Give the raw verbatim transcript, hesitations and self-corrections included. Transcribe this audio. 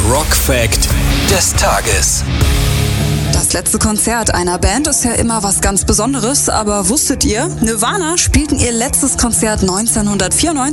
Rock Fact des Tages. Das letzte Konzert einer Band ist ja immer was ganz Besonderes, aber wusstet ihr, Nirvana spielten ihr letztes Konzert neunzehnhundertvierundneunzig